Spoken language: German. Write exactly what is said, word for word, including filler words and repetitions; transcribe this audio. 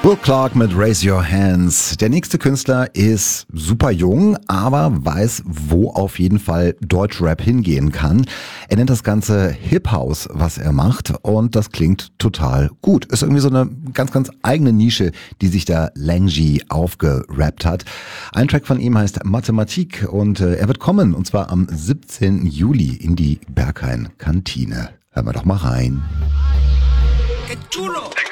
Brooke Clark mit Raise Your Hands. Der nächste Künstler ist super jung, aber weiß, wo auf jeden Fall Deutschrap hingehen kann. Er nennt das Ganze Hip House, was er macht, und das klingt total gut. Ist irgendwie so eine ganz, ganz eigene Nische, die sich der Langy aufgerappt hat. Ein Track von ihm heißt Mathematik und äh, er wird kommen, und zwar am siebzehnten Juli in die Berghain Kantine. Hören wir doch mal rein. ¡Qué chulo!